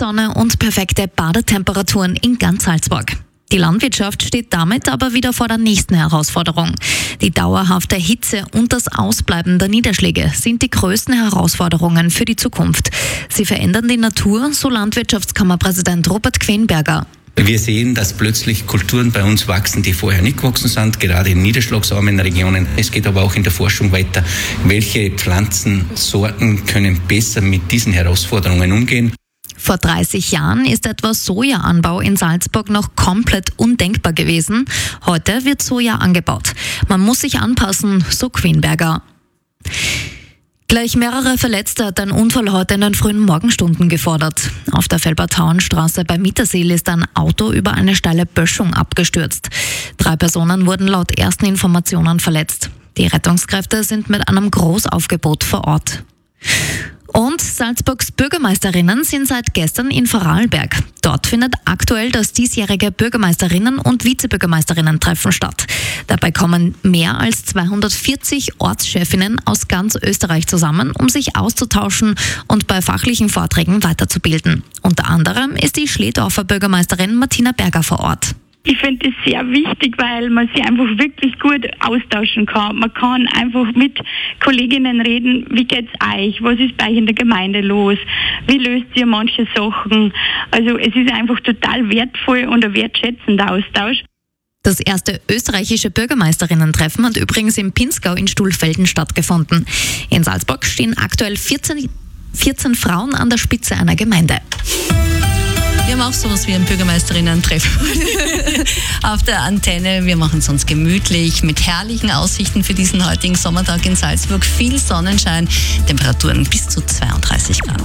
Sonne und perfekte Badetemperaturen in ganz Salzburg. Die Landwirtschaft steht damit aber wieder vor der nächsten Herausforderung. Die dauerhafte Hitze und das Ausbleiben der Niederschläge sind die größten Herausforderungen für die Zukunft. Sie verändern die Natur, so Landwirtschaftskammerpräsident Robert Quenberger. Wir sehen, dass plötzlich Kulturen bei uns wachsen, die vorher nicht gewachsen sind, gerade in niederschlagsarmen Regionen. Es geht aber auch in der Forschung weiter. Welche Pflanzensorten können besser mit diesen Herausforderungen umgehen? Vor 30 Jahren ist etwa Sojaanbau in Salzburg noch komplett undenkbar gewesen. Heute wird Soja angebaut. Man muss sich anpassen, so Quenberger. Gleich mehrere Verletzte hat ein Unfall heute in den frühen Morgenstunden gefordert. Auf der Felbertauenstraße bei Mittersill ist ein Auto über eine steile Böschung abgestürzt. 3 Personen wurden laut ersten Informationen verletzt. Die Rettungskräfte sind mit einem Großaufgebot vor Ort. Und Salzburgs Bürgermeisterinnen sind seit gestern in Vorarlberg. Dort findet aktuell das diesjährige Bürgermeisterinnen- und Vizebürgermeisterinnen-Treffen statt. Dabei kommen mehr als 240 Ortschefinnen aus ganz Österreich zusammen, um sich auszutauschen und bei fachlichen Vorträgen weiterzubilden. Unter anderem ist die Schledorfer Bürgermeisterin Martina Berger vor Ort. Ich finde es sehr wichtig, weil man sich einfach wirklich gut austauschen kann. Man kann einfach mit Kolleginnen reden, wie geht's euch, was ist bei euch in der Gemeinde los, wie löst ihr manche Sachen. Also es ist einfach total wertvoll und ein wertschätzender Austausch. Das erste österreichische Bürgermeisterinnen-Treffen hat übrigens im Pinzgau in Stulfelden stattgefunden. In Salzburg stehen aktuell 14 Frauen an der Spitze einer Gemeinde. Wir haben auch sowas wie ein Bürgermeisterinnen-Treffen auf der Antenne. Wir machen es uns gemütlich mit herrlichen Aussichten für diesen heutigen Sommertag in Salzburg. Viel Sonnenschein, Temperaturen bis zu 32 Grad.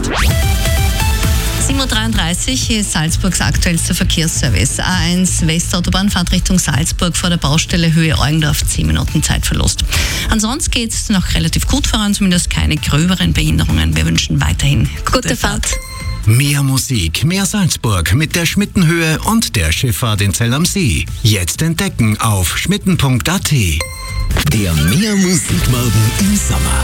7.33 Uhr ist Salzburgs aktuellster Verkehrsservice. A1 Westautobahn, Richtung Salzburg vor der Baustelle Höhe Eugendorf, 10 Minuten Zeitverlust. Ansonsten geht es noch relativ gut voran, zumindest keine gröberen Behinderungen. Wir wünschen weiterhin gute Fahrt. Mehr Musik, mehr Salzburg mit der Schmittenhöhe und der Schifffahrt in Zell am See. Jetzt entdecken auf schmitten.at. Der Mehr Musikmorgen im Sommer.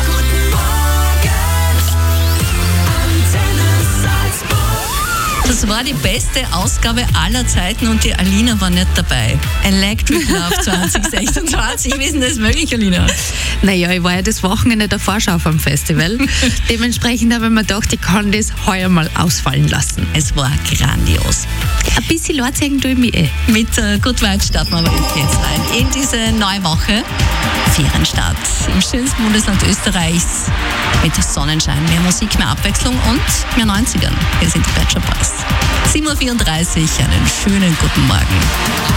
Das war die beste Ausgabe aller Zeiten und die Alina war nicht dabei. Electric Love 2026. Wie ist denn das möglich, Alina? Naja, ich war ja das Wochenende der Vorschau vom Festival. Dementsprechend habe ich mir gedacht, ich kann das heuer mal ausfallen lassen. Es war grandios. Ein bisschen Lordzeigen tue ich mich eh. Mit Good Vibes starten wir aber jetzt rein in diese neue Woche. Ferienstart im schönsten Bundesland Österreichs mit Sonnenschein, mehr Musik, mehr Abwechslung und mehr 90ern. Wir sind die Bachelor Boys. 7.34 Uhr, einen schönen guten Morgen.